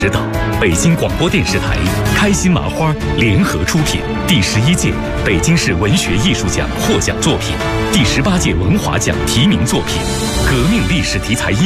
指导，北京广播电视台、开心麻花联合出品，第11届北京市文学艺术奖获奖作品，第18届文华奖提名作品，革命历史题材